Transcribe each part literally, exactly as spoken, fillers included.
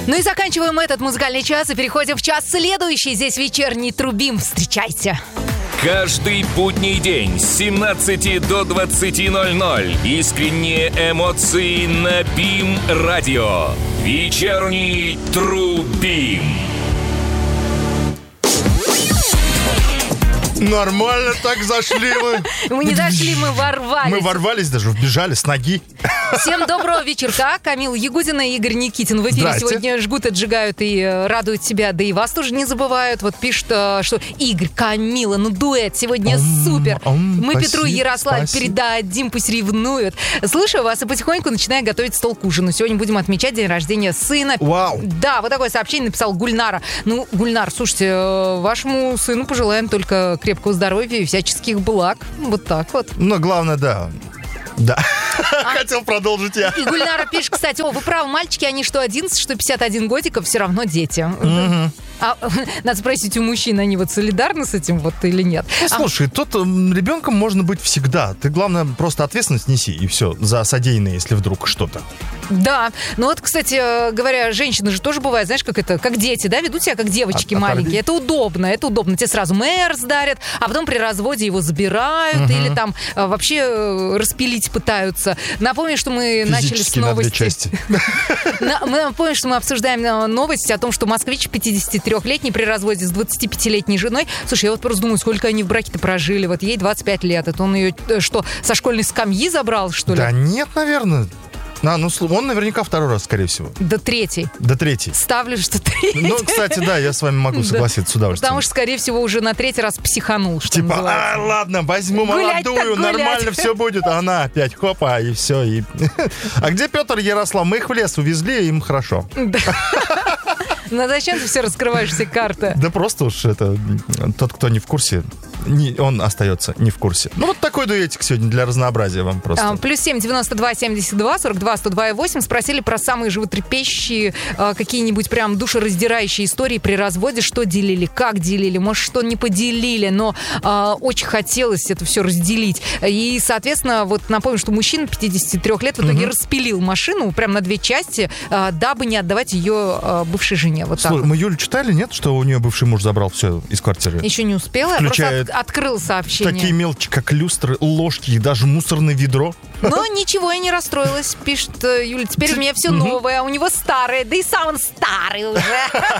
Ну и заканчиваем этот музыкальный час и переходим в час следующий. Здесь вечерний Трубим. Встречайте. Каждый будний день с семнадцати до двадцати ноль-ноль. Искренние эмоции на БИМ-радио. Вечерний Трубим. Нормально так зашли мы. Мы не зашли, мы ворвались. Мы ворвались даже, вбежали с ноги. Всем доброго вечерка. Камила Ягудина и Игорь Никитин в эфире сегодня жгут, отжигают и радуют себя. Да и вас тоже не забывают. Вот пишут, что Игорь, Камила, ну дуэт сегодня ом, супер. Ом, мы спасибо, Петру и Ярославе передадим, пусть ревнуют. Слушаю вас и потихоньку начинаю готовить стол к ужину. Сегодня будем отмечать день рождения сына. Вау. Да, вот такое сообщение написал Гульнара. Ну, Гульнар, слушайте, вашему сыну пожелаем только крепкого здоровья и всяческих благ. Вот так вот. Но главное, да. Да. А? Хотел продолжить я. И Гульнара пишет, кстати, о, вы правы, мальчики, они что одиннадцать, что пятьдесят один годиков, все равно дети. Угу. А, надо спросить у мужчин, они вот солидарны с этим вот или нет? Ну, слушай, а... тут ребенком можно быть всегда. Ты, главное, просто ответственность неси, и все, за содеянное, если вдруг что-то. Да, ну вот, кстати говоря, женщины же тоже бывают, знаешь, как это, как дети, да, ведут себя как девочки а, маленькие. Это удобно, это удобно. Тебе сразу мэрс дарят, а потом при разводе его забирают, угу. или там вообще распилить пытаются. Напомню, что мы начали с новости. На две части. Мы напомним, что мы обсуждаем новость о том, что москвич пятидесятитрёхлетний при разводе с двадцатипятилетней женой. Слушай, я вот просто думаю, сколько они в браке-то прожили. Вот ей двадцать пять лет. Это он ее что, со школьной скамьи забрал, что ли? Да нет, наверное. А, ну, он наверняка второй раз, скорее всего. До третий. До третий. Ставлю, что третий. Ну, кстати, да, я с вами могу согласиться с удовольствием. Потому что, скорее всего, уже на третий раз психанул, что типа, называется. а, ладно, возьму молодую, нормально все будет. А она опять, хопа, и все. И... А где Петр и Ярослав? Мы их в лес увезли, им хорошо. Да. Ну, зачем ты все раскрываешь, все карты? Да просто уж это... Тот, кто не в курсе, не, он остается не в курсе. Ну, вот такой дуэтик сегодня для разнообразия вам просто. А, плюс семь девяносто два семьдесят два сорок два сто два и восемь. Спросили про самые животрепещущие, а, какие-нибудь прям душераздирающие истории при разводе. Что делили, как делили, может, что не поделили, но а, очень хотелось это все разделить. И, соответственно, вот напомню, что мужчина пятидесяти трёх лет в итоге угу. распилил машину прям на две части, а, дабы не отдавать ее а, бывшей жене. Вот Слушай, так. Мы Юлю читали, нет, что у нее бывший муж забрал все из квартиры? Еще не успела, Включая я просто от, открыл сообщение. Такие мелочи, как люстры, ложки и даже мусорное ведро. Но ничего, я не расстроилась, пишет Юля. Теперь у меня все новое, а у него старое, да и сам он старый уже.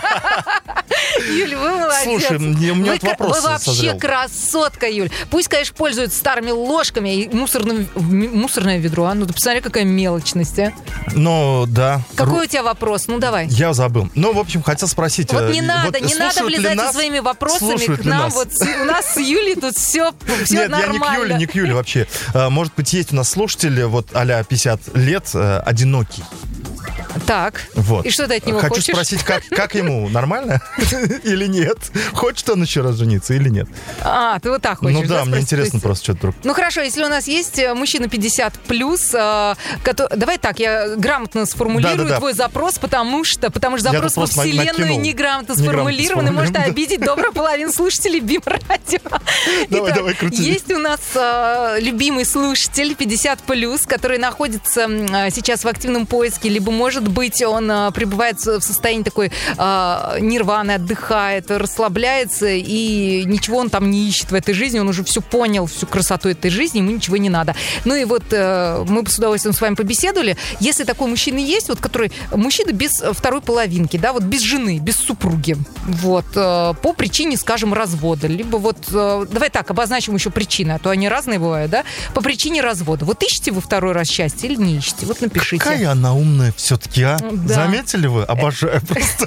Юль, вы молодец. Слушай, у меня вот вопрос Вы вообще красотка, Юль. Пусть, конечно, пользуются старыми ложками и мусорное ведро. А ну ты посмотри, какая мелочность, а. Ну, да. Какой у тебя вопрос? Ну, давай. Я забыл. Ну, в общем, хотел спросить. Вот не надо, не надо влезать со своими вопросами к нам. Вот у нас с Юлей тут все Нет, нормально. я не к Юле, не к Юле вообще. Может быть, есть у нас слушатели, вот а-ля пятьдесят лет, одинокий. Так, вот. И что ты от него Хочу хочешь? Хочу спросить, как, как ему, нормально или нет? Хочет он еще раз жениться или нет? А, ты вот так хочешь, Ну да, да мне интересно просто что-то вдруг. Ну хорошо, если у нас есть мужчина пятьдесят плюс, э, который... давай так, я грамотно сформулирую да, да, да. твой запрос, потому что, потому что запрос по вселенную неграмотно сформулирован и может да. обидеть добрую половину слушателей БИМ-радио. Давай, давай, крути. Есть у нас э, любимый слушатель пятьдесят плюс, который находится э, сейчас в активном поиске, либо может быть он э, пребывает в состоянии такой э, нирваны, отдыхает, расслабляется, и ничего он там не ищет в этой жизни, он уже все понял, всю красоту этой жизни, ему ничего не надо. Ну и вот э, мы с удовольствием с вами побеседовали. Если такой мужчина есть, вот который мужчина без второй половинки, да, вот без жены, без супруги, вот, э, по причине, скажем, развода, либо вот, э, давай так, обозначим еще причины, а то они разные бывают, да, по причине развода. Вот ищете вы второй раз счастье или не ищете? Вот напишите. Какая она умная все-таки, а? Да. Заметили вы? Обожаю просто.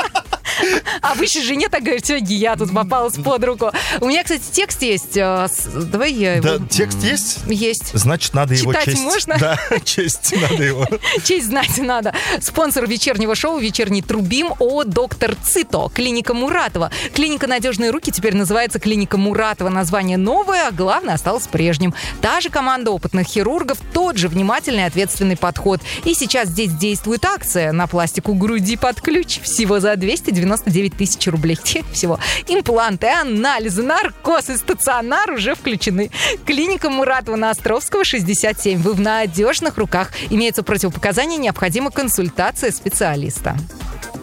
А бывшей жене так говорит, сегодня я тут попалась под руку. У меня, кстати, текст есть. Давай я его... Да, текст есть? Есть. Значит, надо его честь. Читать можно? Да, честь надо его. Честь знать надо. Спонсор вечернего шоу «Вечерний Трубим» ООО «Доктор Цито». Клиника Муратова. Клиника «Надежные руки» теперь называется клиника Муратова. Название новое, а главное осталось прежним. Та же команда опытных хирургов, тот же внимательный и ответственный подход. И сейчас здесь действует акция на пластику груди под ключ. Всего за двести девяносто девять тысяч рублей. Всего. Импланты, анализы, наркоз и стационар уже включены. Клиника Муратова на Островского, шестьдесят семь. Вы в надежных руках. Имеются противопоказания, необходима консультация специалиста.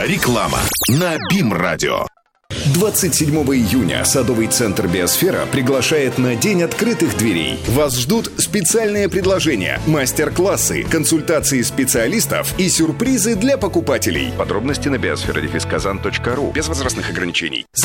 Реклама на БИМ-радио. двадцать седьмого июня Садовый центр «Биосфера» приглашает на День открытых дверей. Вас ждут специальные предложения, мастер-классы, консультации специалистов и сюрпризы для покупателей. Подробности на биосфера дефис казан точка ру без возрастных ограничений.